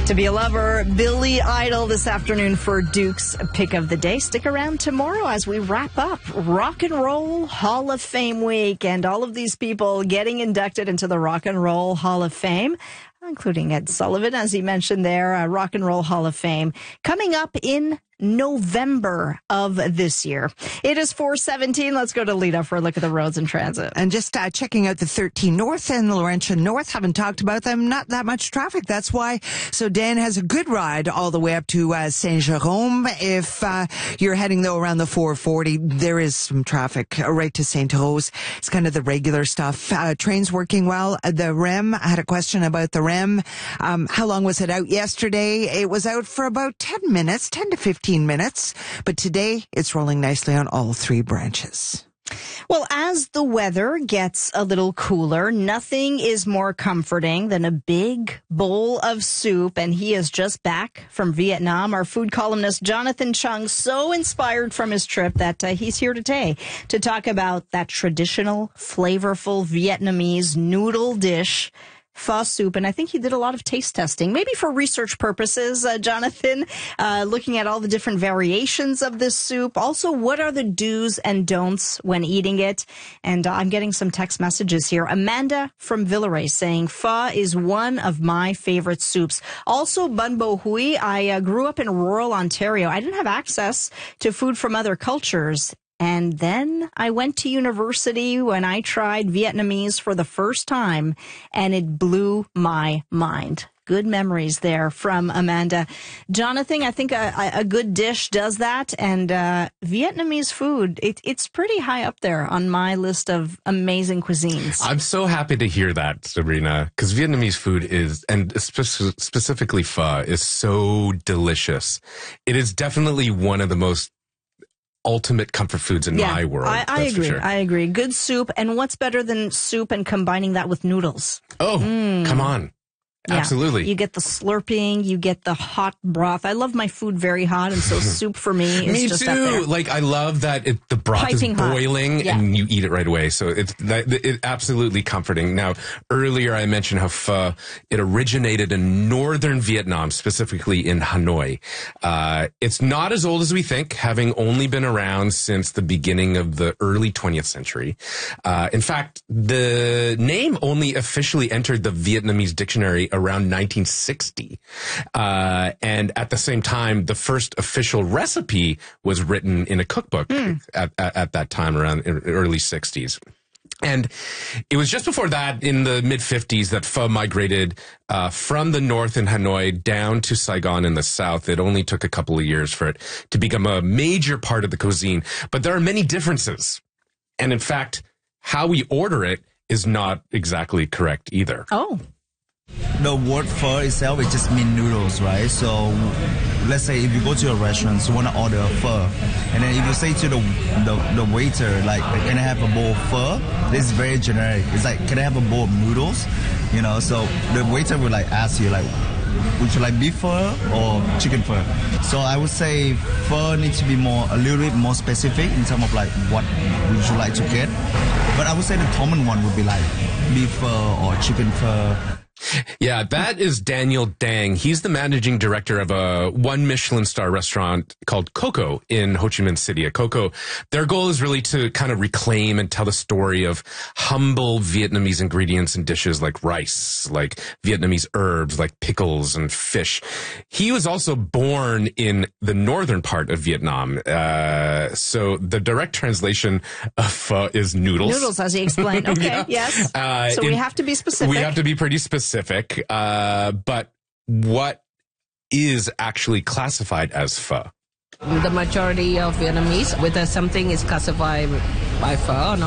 To Be a Lover, Billy Idol this afternoon for Duke's Pick of the Day. Stick around tomorrow as we wrap up Rock and Roll Hall of Fame week and all of these people getting inducted into the Rock and Roll Hall of Fame, including Ed Sullivan, as he mentioned there, Rock and Roll Hall of Fame, coming up in November of this year. It is 4:17. Let's go to Lita for a look at the roads and transit. And just checking out the 13 North and the Laurentian North. Haven't talked about them. Not that much traffic. That's why. So Dan has a good ride all the way up to Saint-Jérôme. If you're heading, though, around the 440, there is some traffic right to Saint-Rose. It's kind of the regular stuff. Trains working well. The REM, I had a question about the REM. How long was it out yesterday? It was out for about 10 minutes, 10 to 15 minutes, but today it's rolling nicely on all three branches. Well, as the weather gets a little cooler, nothing is more comforting than a big bowl of soup, and he is just back from Vietnam. Our food columnist, Jonathan Chung, so inspired from his trip that he's here today to talk about that traditional, flavorful Vietnamese noodle dish, pho soup, and I think he did a lot of taste testing, maybe for research purposes, Jonathan, looking at all the different variations of this soup. Also, what are the do's and don'ts when eating it? And I'm getting some text messages here. Amanda from Villeray saying, pho is one of my favorite soups. Also, bun bo hui. I grew up in rural Ontario. I didn't have access to food from other cultures. And then I went to university when I tried Vietnamese for the first time, and it blew my mind. Good memories there from Amanda. Jonathan, I think a good dish does that, and Vietnamese food, it's pretty high up there on my list of amazing cuisines. I'm so happy to hear that, Sabrina, because Vietnamese food is, and specifically pho, is so delicious. It is definitely one of the most ultimate comfort foods in my world. I agree. Sure. I agree. Good soup. And what's better than soup and combining that with noodles? Oh, come on. Yeah. Absolutely. You get the slurping, you get the hot broth. I love my food very hot, and so soup for me is just up there. Like, I love that the broth Piping is boiling and you eat it right away. So it's absolutely comforting. Now, earlier I mentioned how pho, it originated in northern Vietnam, specifically in Hanoi. It's not as old as we think, having only been around since the beginning of the early 20th century. In fact, the name only officially entered the Vietnamese dictionary around 1960. And at the same time, the first official recipe was written in a cookbook at that time, around early 60s. And it was just before that, in the mid-50s, that pho migrated from the north in Hanoi down to Saigon in the south. It only took a couple of years for it to become a major part of the cuisine. But there are many differences. And in fact, how we order it is not exactly correct either. Oh. The word pho itself, it just means noodles, right? So let's say if you go to a restaurant, you want to order a pho, and then if you say to the waiter, like, can I have a bowl of pho? This is very generic. It's like, can I have a bowl of noodles? You know, so the waiter will like ask you, like, would you like beef pho or chicken pho? So I would say pho needs to be a little bit more specific in terms of like what would you like to get. But I would say the common one would be like beef pho or chicken pho. Yeah, that is Daniel Dang. He's the managing director of a one Michelin star restaurant called Coco in Ho Chi Minh City. Coco, their goal is really to kind of reclaim and tell the story of humble Vietnamese ingredients and dishes like rice, like Vietnamese herbs, like pickles and fish. He was also born in the northern part of Vietnam. So the direct translation of pho is noodles. Noodles, as he explained. Okay, yes. So we have to be specific. We have to be pretty specific. But what is actually classified as pho? The majority of Vietnamese, whether something is classified by pho or not,